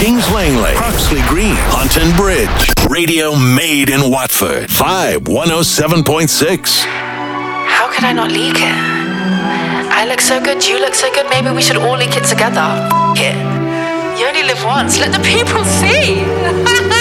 Kings Langley, Croxley Green, Hunton Bridge. Radio made in Watford. Vibe 107.6. How could I not leak it? I look so good, you look so good, maybe we should all leak it together. F*** it. You only live once, let the people see.